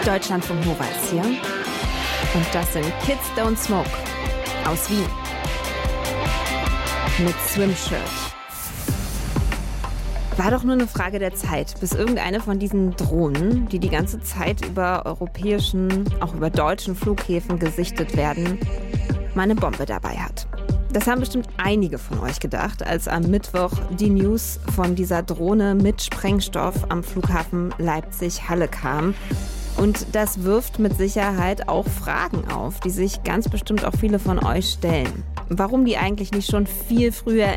Deutschlandfunk Nova ist hier. Und das sind Kids Don't Smoke aus Wien. Mit Swimshirt. War doch nur eine Frage der Zeit, bis irgendeine von diesen Drohnen, die die ganze Zeit über europäischen, auch über deutschen Flughäfen gesichtet werden, mal eine Bombe dabei hat. Das haben bestimmt einige von euch gedacht, als am Mittwoch die News von dieser Drohne mit Sprengstoff am Flughafen Leipzig-Halle kam. Und das wirft mit Sicherheit auch Fragen auf, die sich ganz bestimmt auch viele von euch stellen. Warum die eigentlich nicht schon viel früher